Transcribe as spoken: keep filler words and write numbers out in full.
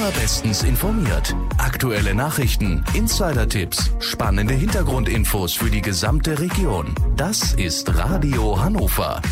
immer bestens informiert. Aktuelle Nachrichten, Insider-Tipps, spannende Hintergrundinfos für die gesamte Region. Das ist Radio Hannover.